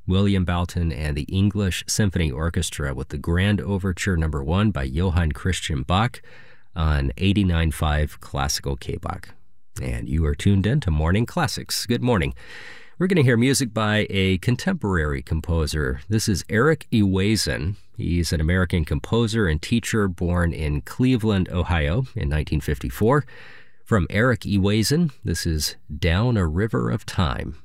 William Boughton and the English Symphony Orchestra with the Grand Overture No. 1 by Johann Christian Bach on 89.5 Classical K-Bach. And you are tuned in to Morning Classics. Good morning. We're going to hear music by a contemporary composer. This is Eric Ewason. He's an American composer and teacher born in Cleveland, Ohio in 1954. From Eric Ewason, this is Down a River of Time.